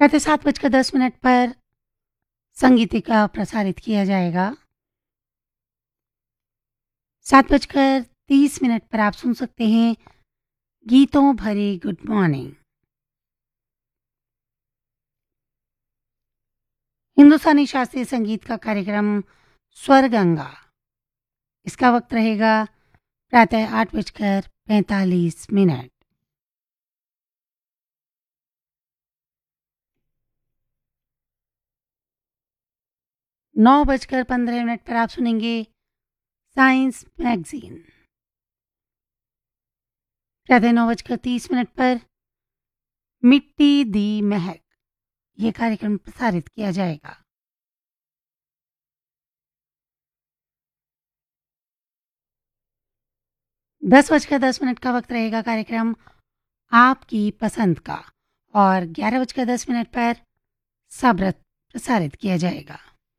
प्रातः 7:10 पर संगीतिका प्रसारित किया जाएगा। 7:30 पर आप सुन सकते हैं गीतों भरी गुड मॉर्निंग। हिंदुस्तानी शास्त्रीय संगीत का कार्यक्रम स्वर गंगा, इसका वक्त रहेगा प्रातः 8:45। 9:15 पर आप सुनेंगे साइंस मैगजीन। प्रातः 9:30 पर मिट्टी दी महक, ये कार्यक्रम प्रसारित किया जाएगा। दस बजकर 10 का वक्त रहेगा कार्यक्रम आपकी पसंद का, और 11:10 पर सबरत प्रसारित किया जाएगा।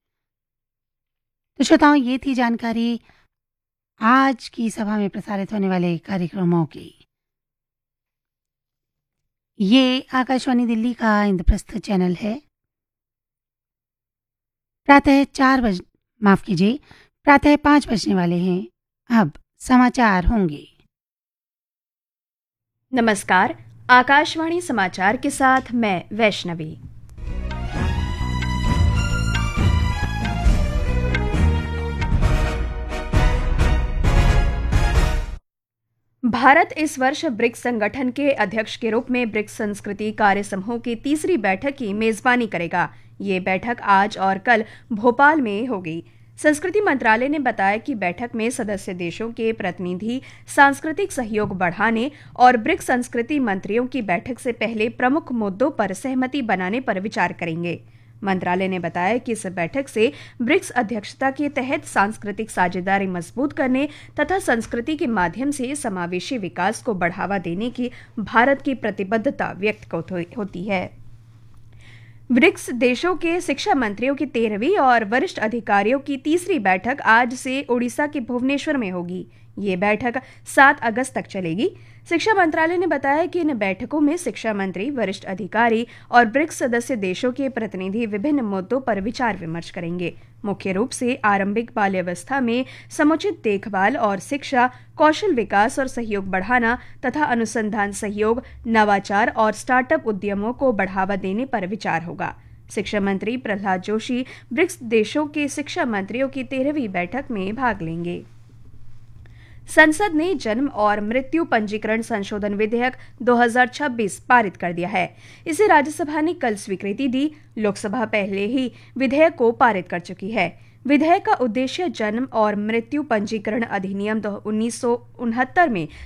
तो श्रोताओं, ये थी जानकारी आज की सभा में प्रसारित होने वाले कार्यक्रमों की। ये आकाशवाणी दिल्ली का इंद्रप्रस्थ चैनल है। प्रातः 5 बजने वाले हैं। अब समाचार होंगे। नमस्कार, आकाशवाणी समाचार के साथ मैं वैष्णवी। भारत इस वर्ष ब्रिक्स संगठन के अध्यक्ष के रूप में ब्रिक्स संस्कृति कार्य समूह की तीसरी बैठक की मेजबानी करेगा। ये बैठक आज और कल भोपाल में होगी। संस्कृति मंत्रालय ने बताया कि बैठक में सदस्य देशों के प्रतिनिधि सांस्कृतिक सहयोग बढ़ाने और ब्रिक्स संस्कृति मंत्रियों की बैठक से पहले प्रमुख मुद्दों पर सहमति बनाने पर विचार करेंगे। मंत्रालय ने बताया कि इस बैठक से ब्रिक्स अध्यक्षता के तहत सांस्कृतिक साझेदारी मजबूत करने तथा संस्कृति के माध्यम से समावेशी विकास को बढ़ावा देने की भारत की प्रतिबद्धता व्यक्त होती है। ब्रिक्स देशों के शिक्षा मंत्रियों की 13वीं और वरिष्ठ अधिकारियों की तीसरी बैठक आज से ओडिशा के भुवनेश्वर में होगी। ये बैठक 7 अगस्त तक चलेगी। शिक्षा मंत्रालय ने बताया कि इन बैठकों में शिक्षा मंत्री, वरिष्ठ अधिकारी और ब्रिक्स सदस्य देशों के प्रतिनिधि विभिन्न मुद्दों पर विचार विमर्श करेंगे। मुख्य रूप से आरंभिक बाल्यावस्था में समुचित देखभाल और शिक्षा, कौशल विकास और सहयोग बढ़ाना तथा अनुसंधान सहयोग, नवाचार और स्टार्टअप उद्यमों को बढ़ावा देने पर विचार होगा। शिक्षा मंत्री प्रहलाद जोशी ब्रिक्स देशों के शिक्षा मंत्रियों की 13वीं बैठक में भाग लेंगे। संसद ने जन्म और मृत्यु पंजीकरण संशोधन विधेयक 2026 पारित कर दिया है। इसे राज्यसभा ने कल स्वीकृति दी। लोकसभा पहले ही विधेयक को पारित कर चुकी है। विधेयक का उद्देश्य जन्म और मृत्यु पंजीकरण अधिनियम 1969 में